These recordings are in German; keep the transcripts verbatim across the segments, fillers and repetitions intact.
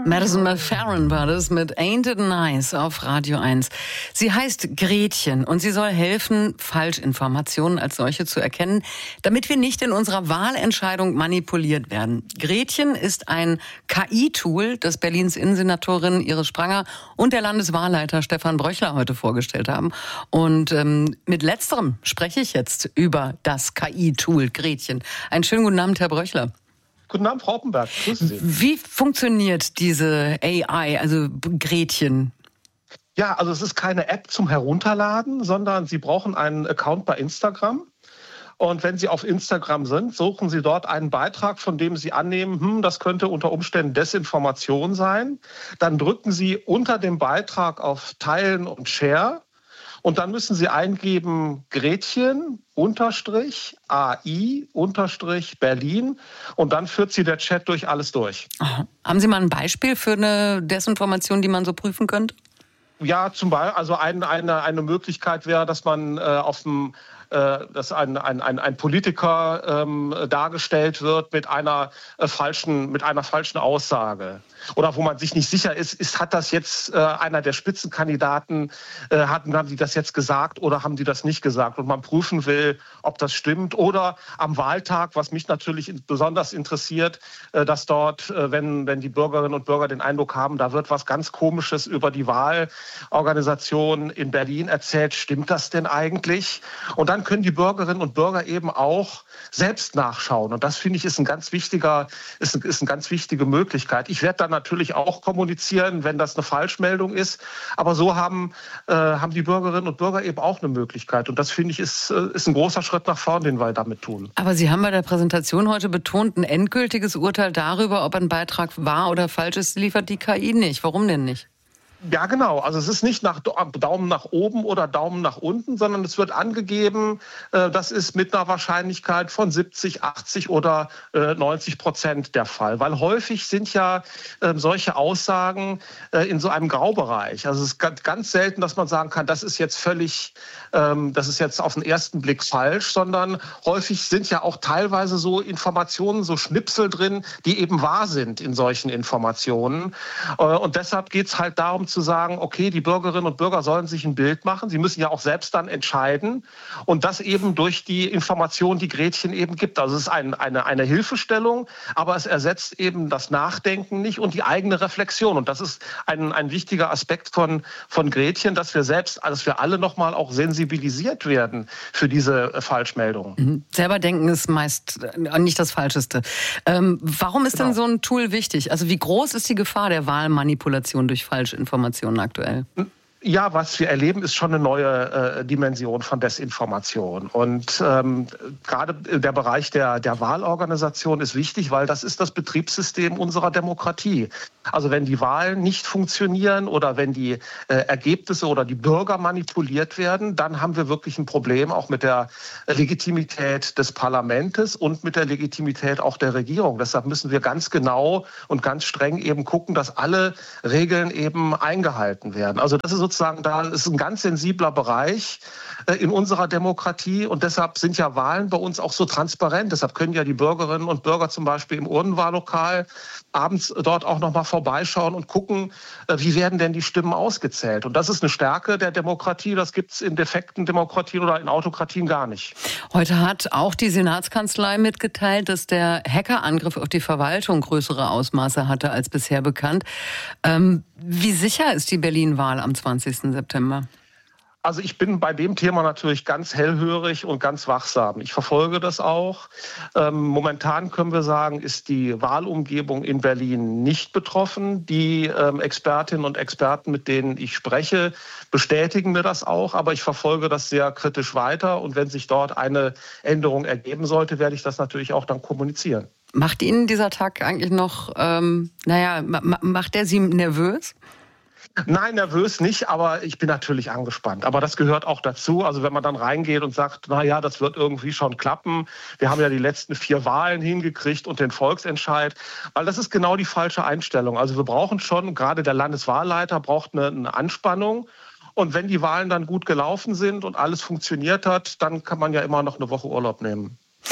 Madison McFerrin war das mit Ain't It Nice auf Radio eins. Sie heißt Gretchen und sie soll helfen, Falschinformationen als solche zu erkennen, damit wir nicht in unserer Wahlentscheidung manipuliert werden. Gretchen ist ein K I-Tool, das Berlins Innensenatorin Iris Spranger und der Landeswahlleiter Stefan Bröchler heute vorgestellt haben. Und ähm, mit letzterem spreche ich jetzt über das K I-Tool Gretchen. Einen schönen guten Abend, Herr Bröchler. Guten Abend, Frau Oppenberg. Grüßen Sie. Wie funktioniert diese A I, also Gretchen? Ja, also es ist keine App zum Herunterladen, sondern Sie brauchen einen Account bei Instagram. Und wenn Sie auf Instagram sind, suchen Sie dort einen Beitrag, von dem Sie annehmen, hm, das könnte unter Umständen Desinformation sein. Dann drücken Sie unter dem Beitrag auf Teilen und Share. Und dann müssen Sie eingeben Gretchen unterstrich A I unterstrich Berlin und dann führt Sie der Chat durch alles durch. Oh. Haben Sie mal ein Beispiel für eine Desinformation, die man so prüfen könnte? Ja, zum Beispiel, also ein, eine, eine Möglichkeit wäre, dass man äh, auf dem äh, dass ein, ein, ein, ein Politiker ähm, dargestellt wird mit einer äh, falschen, mit einer falschen Aussage. Oder wo man sich nicht sicher ist, ist hat das jetzt äh, einer der Spitzenkandidaten, äh, hatten, haben die das jetzt gesagt oder haben die das nicht gesagt? Und man prüfen will, ob das stimmt. Oder am Wahltag, was mich natürlich besonders interessiert, äh, dass dort, äh, wenn, wenn die Bürgerinnen und Bürger den Eindruck haben, da wird was ganz Komisches über die Wahlorganisation in Berlin erzählt, stimmt das denn eigentlich? Und dann können die Bürgerinnen und Bürger eben auch selbst nachschauen. Und das, finde ich, ist ein ganz wichtiger, ist, ist eine ganz wichtige Möglichkeit. Ich werde dann natürlich auch kommunizieren, wenn das eine Falschmeldung ist. Aber so haben, äh, haben die Bürgerinnen und Bürger eben auch eine Möglichkeit. Und das, finde ich, ist, äh, ist ein großer Schritt nach vorn, den wir damit tun. Aber Sie haben bei der Präsentation heute betont, ein endgültiges Urteil darüber, ob ein Beitrag wahr oder falsch ist, liefert die K I nicht. Warum denn nicht? Ja, genau. Also es ist nicht nach Daumen nach oben oder Daumen nach unten, sondern es wird angegeben, äh, das ist mit einer Wahrscheinlichkeit von siebzig, achtzig oder äh, neunzig Prozent der Fall. Weil häufig sind ja äh, solche Aussagen äh, in so einem Graubereich. Also es ist ganz, ganz selten, dass man sagen kann, das ist jetzt völlig, ähm, das ist jetzt auf den ersten Blick falsch, sondern häufig sind ja auch teilweise so Informationen, so Schnipsel drin, die eben wahr sind in solchen Informationen. Äh, und deshalb geht es halt darum, zu sagen, okay, die Bürgerinnen und Bürger sollen sich ein Bild machen. Sie müssen ja auch selbst dann entscheiden. Und das eben durch die Information, die Gretchen eben gibt. Also es ist ein, eine, eine Hilfestellung, aber es ersetzt eben das Nachdenken nicht und die eigene Reflexion. Und das ist ein, ein wichtiger Aspekt von, von Gretchen, dass wir selbst, dass wir alle nochmal auch sensibilisiert werden für diese Falschmeldungen. Mhm. Selber denken ist meist nicht das Falscheste. Ähm, warum ist Genau. denn so ein Tool wichtig? Also wie groß ist die Gefahr der Wahlmanipulation durch Falschinformationen aktuell? Ja, was wir erleben, ist schon eine neue äh, Dimension von Desinformation. Und ähm, gerade der Bereich der, der Wahlorganisation ist wichtig, weil das ist das Betriebssystem unserer Demokratie. Also wenn die Wahlen nicht funktionieren oder wenn die äh, Ergebnisse oder die Bürger manipuliert werden, dann haben wir wirklich ein Problem auch mit der Legitimität des Parlaments und mit der Legitimität auch der Regierung. Deshalb müssen wir ganz genau und ganz streng eben gucken, dass alle Regeln eben eingehalten werden. Also das ist sozusagen, da ist ein ganz sensibler Bereich äh, in unserer Demokratie und deshalb sind ja Wahlen bei uns auch so transparent. Deshalb können ja die Bürgerinnen und Bürger zum Beispiel im Urnenwahllokal abends dort auch noch mal vorbeischauen und gucken, äh, wie werden denn die Stimmen ausgezählt. Und das ist eine Stärke der Demokratie. Das gibt es in defekten Demokratien oder in Autokratien gar nicht. Heute hat auch die Senatskanzlei mitgeteilt, dass der Hackerangriff auf die Verwaltung größere Ausmaße hatte als bisher bekannt. Ähm, wie sicher ist die Berlin-Wahl am zwanzigsten September? Also ich bin bei dem Thema natürlich ganz hellhörig und ganz wachsam. Ich verfolge das auch. Ähm, momentan können wir sagen, ist die Wahlumgebung in Berlin nicht betroffen. Die ähm, Expertinnen und Experten, mit denen ich spreche, bestätigen mir das auch. Aber ich verfolge das sehr kritisch weiter. Und wenn sich dort eine Änderung ergeben sollte, werde ich das natürlich auch dann kommunizieren. Macht Ihnen dieser Tag eigentlich noch, ähm, naja, ma- macht der Sie nervös? Nein, nervös nicht, aber ich bin natürlich angespannt. Aber das gehört auch dazu. Also wenn man dann reingeht und sagt, na ja, das wird irgendwie schon klappen. Wir haben ja die letzten vier Wahlen hingekriegt und den Volksentscheid. Weil das ist genau die falsche Einstellung. Also wir brauchen schon, gerade der Landeswahlleiter braucht eine, eine Anspannung. Und wenn die Wahlen dann gut gelaufen sind und alles funktioniert hat, dann kann man ja immer noch eine Woche Urlaub nehmen.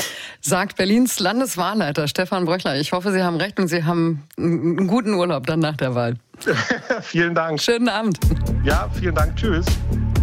Sagt Berlins Landeswahlleiter Stefan Bröchler. Ich hoffe, Sie haben recht und Sie haben einen guten Urlaub dann nach der Wahl. Vielen Dank. Schönen Abend. Ja, vielen Dank. Tschüss.